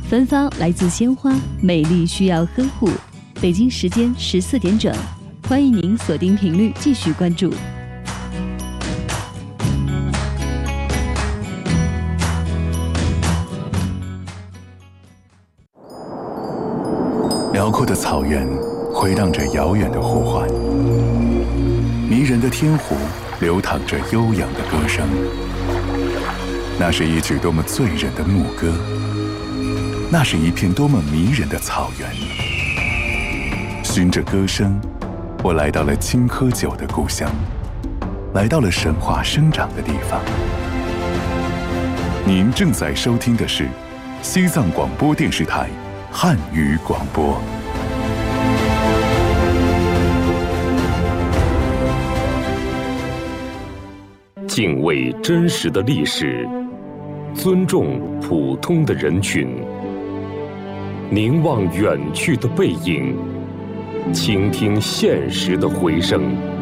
芬芳来自鲜花，美丽需要呵护。北京时间14点整，欢迎您锁定频率继续关注。 辽阔的草原回荡着遥远的呼唤，迷人的天湖流淌着悠扬的歌声。那是一曲多么醉人的牧歌，那是一片多么迷人的草原。循着歌声，我来到了青稞酒的故乡，来到了神话生长的地方。您正在收听的是西藏广播电视台汉语广播。 敬畏真实的历史，尊重普通的人群，凝望远去的背影，倾听现实的回声，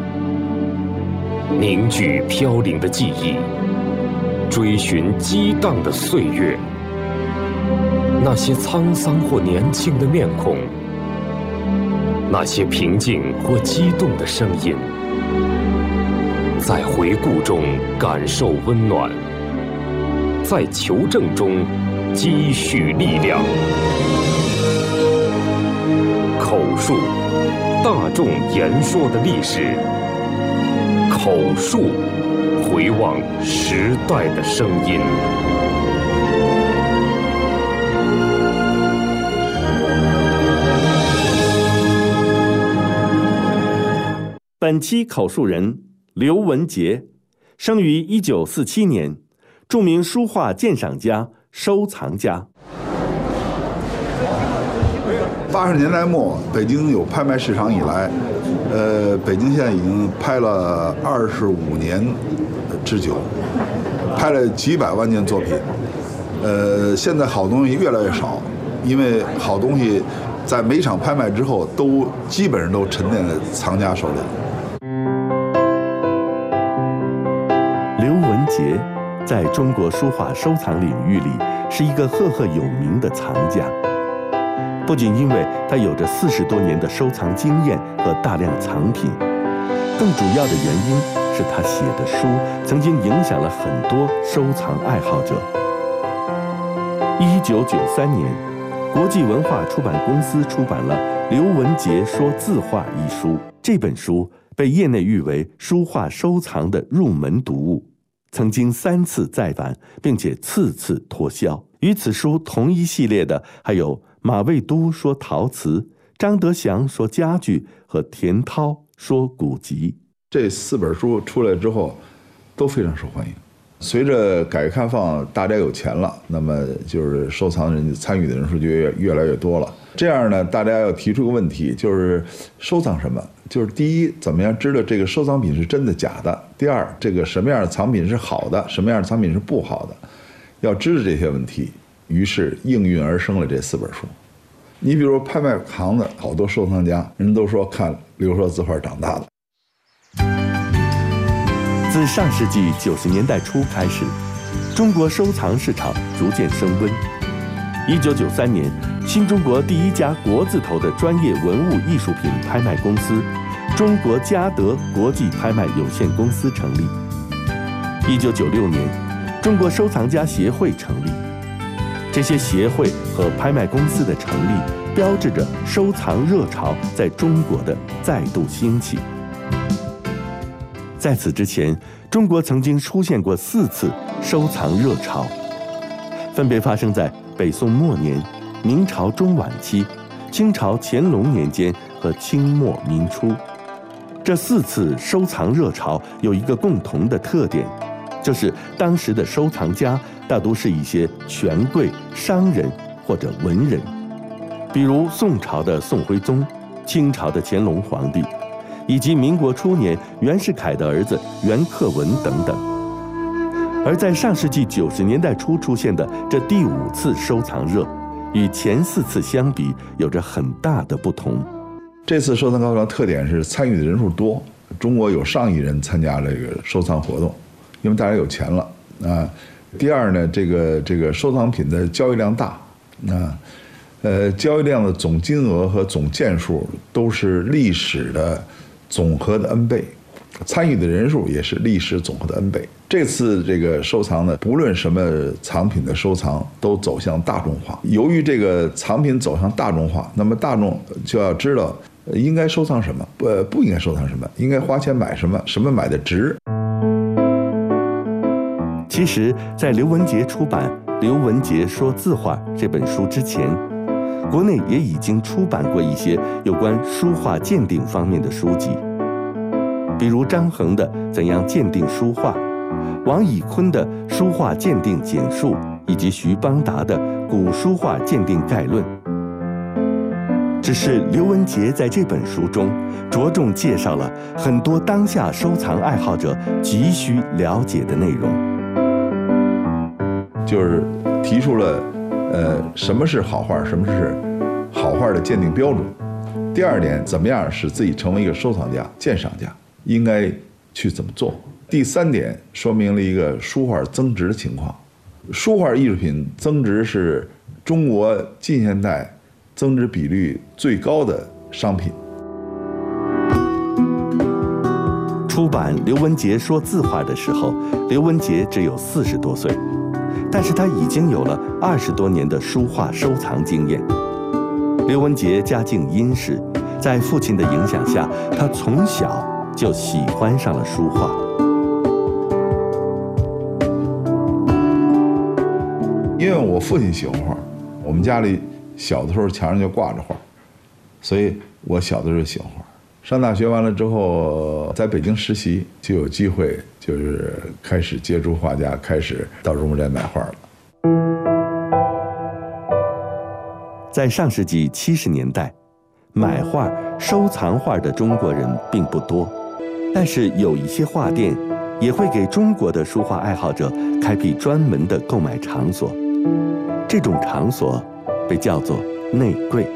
凝聚飘零的记忆，追寻激荡的岁月。那些沧桑或年轻的面孔，那些平静或激动的声音，在回顾中感受温暖，在求证中积蓄力量。口述，大众言说的历史；口述，回望时代的声音。 本期口述人刘文杰，生于1947年，著名书画鉴赏家、收藏家。 80年代末，北京有拍卖市场以来，北京现在已经拍了25年之久，拍了几百万件作品。现在好东西越来越少，因为好东西在每场拍卖之后，基本上都沉淀在藏家手里。 刘文杰在中国书画收藏领域里是一个赫赫有名的藏家，不仅因为他有着40多年的收藏经验和大量藏品，更主要的原因是他写的书曾经影响了很多收藏爱好者。1993年，国际文化出版公司出版了《刘文杰说字画》一书，这本书被业内誉为书画收藏的入门读物，曾经3次再版，并且次次脱销。与此书同一系列的还有马未都说陶瓷、张德祥说家具和田涛说古籍。 这4本书出来之后都非常受欢迎。随着改革开放，大家有钱了，那么就是收藏人参与的人数就越来越多了。这样呢，大家要提出个问题，就是收藏什么？就是第一，怎么样知道这个收藏品是真的假的？第二，这个什么样的藏品是好的，什么样的藏品是不好的？要知道这些问题，于是应运而生了这4本书。你比如拍卖行的好多收藏家，人都说看刘说字画长大的。 自上世纪90年代初开始，中国收藏市场逐渐升温。1993年，新中国第一家国字头的专业文物艺术品拍卖公司——中国嘉德国际拍卖有限公司成立。1996年，中国收藏家协会成立。这些协会和拍卖公司的成立，标志着收藏热潮在中国的再度兴起。在此之前，中国曾经出现过4次收藏热潮，分别发生在北宋末年、明朝中晚期、清朝乾隆年间和清末民初。这4次收藏热潮有一个共同的特点，就是当时的收藏家大都是一些权贵、商人或者文人，比如宋朝的宋徽宗、清朝的乾隆皇帝，以及民国初年袁世凯的儿子袁克文等等。而在上世纪90年代初出现的这第5次收藏热，与前4次相比有着很大的不同。 这次收藏高潮的特点是参与的人数多，中国有上亿人参加这个收藏活动，因为大家有钱了啊。第二呢，这个收藏品的交易量大， 交易量的总金额和总件数都是历史的总和的 N 倍，参与的人数也是历史总和的 N 倍。这次这个收藏呢，不论什么藏品的收藏都走向大众化。由于这个藏品走向大众化，那么大众就要知道应该收藏什么，不应该收藏什么，应该花钱买什么，什么买的值。 其实，在刘文杰出版《刘文杰说字画》这本书之前，国内也已经出版过一些有关书画鉴定方面的书籍，比如张衡的《怎样鉴定书画》，王以坤的《书画鉴定简述》，以及徐邦达的《古书画鉴定概论》。只是刘文杰在这本书中着重介绍了很多当下收藏爱好者急需了解的内容， 就是提出了什么是好画，什么是好画的鉴定标准。第二点，怎么样使自己成为一个收藏家、鉴赏家，应该去怎么做。第三点，说明了一个书画增值的情况。书画艺术品增值是中国近现代增值比率最高的商品。 出版刘文杰说字画的时候，刘文杰只有40多岁，但是他已经有了20多年的书画收藏经验。刘文杰家境殷实，在父亲的影响下，他从小就喜欢上了书画。 因为我父亲喜欢画，我们家里小的时候墙上就挂着画，所以我小的时候喜欢画。上大学完了之后，在北京实习，就有机会，就是开始接触画家，开始到中国站买画了。 在上世纪70年代，买画、收藏画的中国人并不多，但是有一些画店也会给中国的书画爱好者开辟专门的购买场所，这种场所被叫做内柜。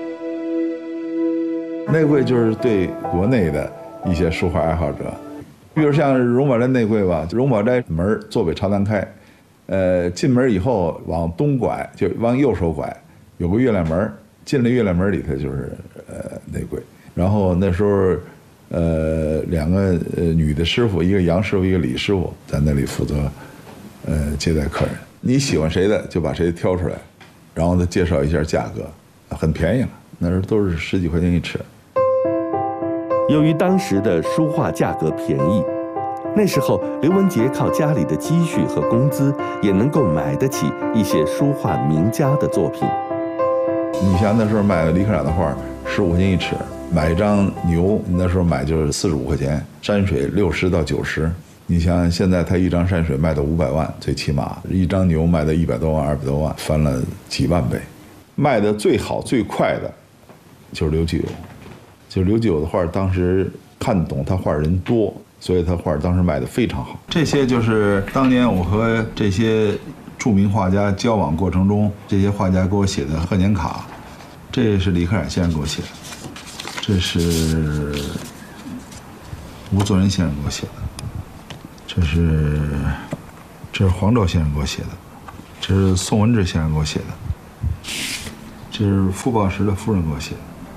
内柜就是对国内的一些书画爱好者，比如像荣宝斋内柜吧，荣宝斋门坐北朝南开，进门以后往东拐，就往右手拐，有个月亮门，进了月亮门里头就是内柜。然后那时候两个女的师傅，一个杨师傅，一个李师傅，在那里负责接待客人。你喜欢谁的就把谁挑出来，然后再介绍一下价格，很便宜了，那时候都是10几块钱一尺。 由于当时的书画价格便宜，那时候刘文杰靠家里的积蓄和工资也能够买得起一些书画名家的作品。 你像那时候买李可染的画15块钱一尺，买一张牛那时候买就是45块钱，山水60到90。你像现在他一张山水卖到500万，最起码一张牛卖到100多万、200多万，翻了几万倍。卖的最好最快的就是刘继友，就刘继友的画当时看懂他画人多，所以他画当时卖的非常好。这些就是当年我和这些著名画家交往过程中，这些画家给我写的贺年卡。这是李可染先生给我写的，这是吴作人先生给我写的，这是黄兆先生给我写的，这是宋文志先生给我写的，这是傅抱石的夫人给我写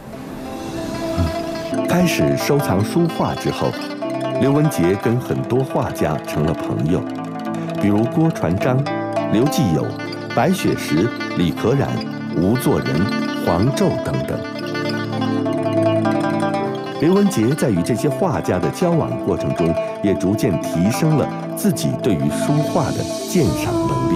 的。 开始收藏书画之后，刘文杰跟很多画家成了朋友，比如郭传章、刘继友、白雪石、李可染、吴作人、黄胄等等。刘文杰在与这些画家的交往过程中，也逐渐提升了自己对于书画的鉴赏能力。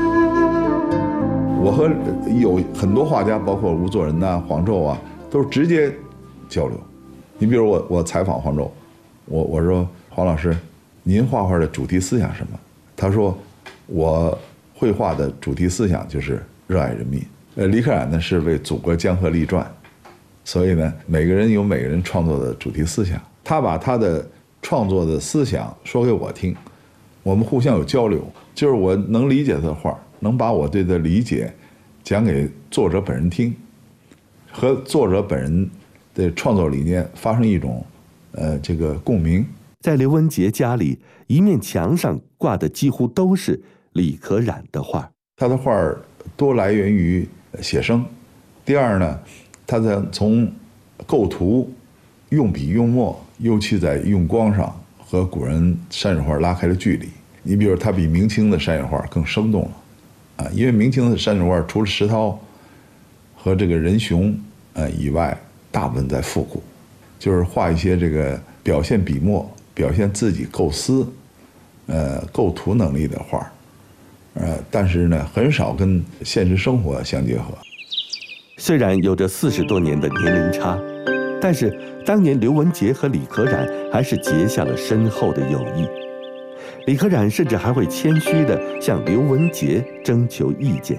我和有很多画家，包括吴作人呐、黄胄啊，都是直接交流。你比如我采访黄胄，我说黄老师，您画画的主题思想是什么？他说我绘画的主题思想就是热爱人民。李可染呢是为祖国江河立传，所以呢每个人有每个人创作的主题思想，他把他的创作的思想说给我听，我们互相有交流，就是我能理解他的画，能把我对他的理解讲给作者本人听，和作者本人的创作理念发生一种这个共鸣。 在刘文杰家里，一面墙上挂的几乎都是李可染的画。 他的画多来源于写生。第二呢，他从构图、用笔用墨，尤其在用光上和古人山水画拉开了距离。你比如他比明清的山水画更生动了，因为明清的山水画除了石涛和这个人熊以外，大部分在复古，就是画一些这个表现笔墨、表现自己构思、构图能力的画，但是呢，很少跟现实生活相结合。 虽然有着40多年的年龄差，但是当年刘文杰和李可染还是结下了深厚的友谊。李可染甚至还会谦虚地向刘文杰征求意见。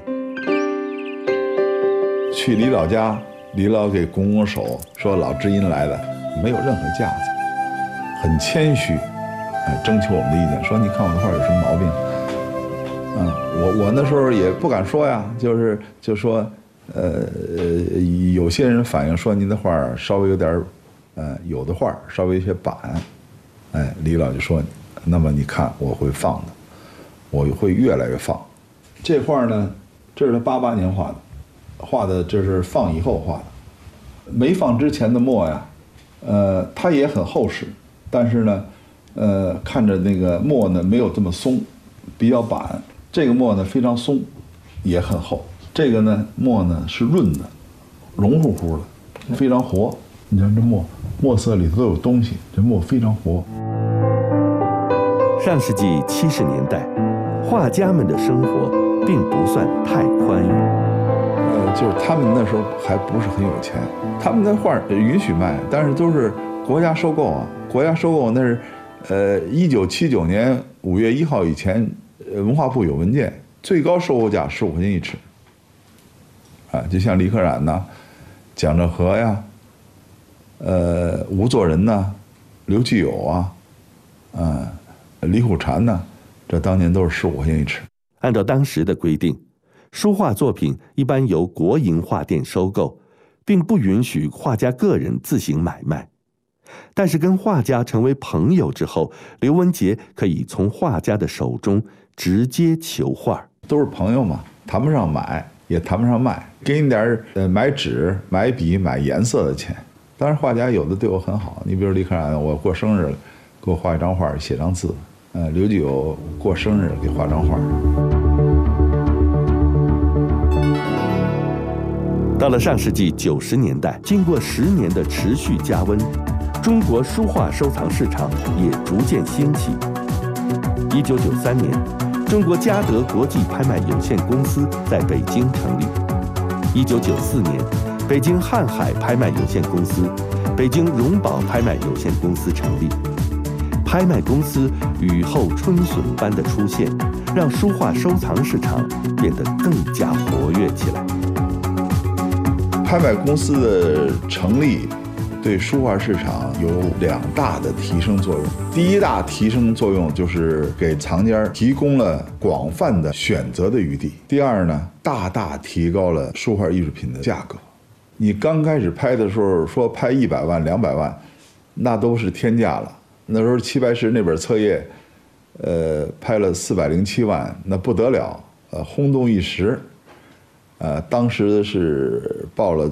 去李老家，李老给拱拱手，说老知音来了，没有任何架子，很谦虚，征求我们的意见，说你看我的画有什么毛病？我那时候也不敢说呀，就说，有些人反映说您的画稍微有点，有的画稍微有些板，李老就说，那么你看我会放的，我会越来越放。这画呢，这是他88年画的这是放以后画的，没放之前的墨呀，它也很厚实，但是呢，看着那个墨呢没有这么松，比较板。这个墨呢非常松，也很厚。这个呢墨呢是润的，绒乎乎的，非常活。你看这墨色里头都有东西，这墨非常活。 上世纪70年代，画家们的生活并不算太宽裕。 就是他们那时候还不是很有钱，他们的画允许卖，但是都是国家收购啊。国家收购那是，1979年5月1号以前，文化部有文件，最高收购价15块钱一尺。就像李可染呐、蒋振和呀，吴作人呐、刘继友啊，李虎禅呐，这当年都是15块钱一尺。 按照当时的规定，书画作品一般由国营画店收购，并不允许画家个人自行买卖。但是跟画家成为朋友之后，刘文杰可以从画家的手中直接求画。 都是朋友嘛，谈不上买，也谈不上卖，给你点买纸、买笔、买颜色的钱。当然，画家有的对我很好，你比如李可染，我过生日了，给我画一张画，写张字。刘继友过生日给画张画。 到了上世纪90年代，经过10年的持续加温，中国书画收藏市场也逐渐兴起。1993年，中国嘉德国际拍卖有限公司在北京成立。1994年，北京瀚海拍卖有限公司、北京荣宝拍卖有限公司成立。拍卖公司雨后春笋般的出现，让书画收藏市场变得更加活跃起来。 拍卖公司的成立对书画市场有2大的提升作用。第一大提升作用就是给藏家提供了广泛的选择的余地。第二呢，大大提高了书画艺术品的价格。你刚开始拍的时候说拍100万、200万，那都是天价了。那时候齐白石那本册页，拍了407万，那不得了，轰动一时。当时是报了